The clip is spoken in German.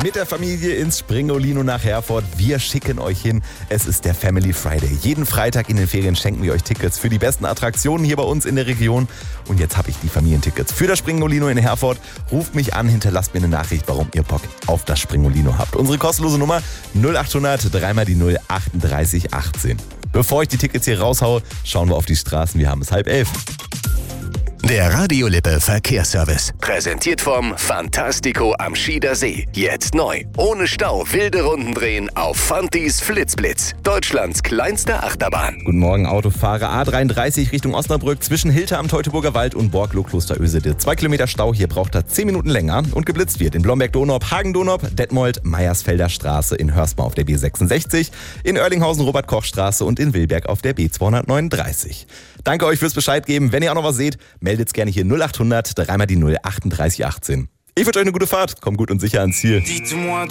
mit der Familie ins Springolino nach Herford. Wir schicken euch hin. Es ist der Family Friday. Jeden Freitag in den Ferien schenken wir euch Tickets für die besten Attraktionen hier bei uns in der Region. Und jetzt habe ich die Familientickets für das Springolino in Herford. Ruft mich an, hinterlasst mir eine Nachricht, warum ihr Bock auf das Springolino habt. Unsere kostenlose Nummer 0800 3 mal die 0 38 18. Bevor ich die Tickets hier raushaue, schauen wir auf die Straßen. Wir haben es 10:30. Der Radio Lippe Verkehrsservice. Präsentiert vom Fantastico am Schieder See. Jetzt neu. Ohne Stau wilde Runden drehen auf Fantis Flitzblitz. Deutschlands kleinste Achterbahn. Guten Morgen, Autofahrer. A33 Richtung Osnabrück zwischen Hilter am Teutoburger Wald und Borglo-Klosterösede. 2 Kilometer Stau, hier braucht er 10 Minuten länger. Und geblitzt wird in Blomberg-Donop, Hagen-Donop, Detmold, Meiersfelder Straße, in Hörsmar auf der B66, in Oerlinghausen Robert-Koch-Straße und in Wilberg auf der B239. Danke euch fürs Bescheid geben. Wenn ihr auch noch was seht, meldet's gerne hier 0800 3 mal die 0 38 18. Ich wünsche euch eine gute Fahrt. Kommt gut und sicher ans Ziel.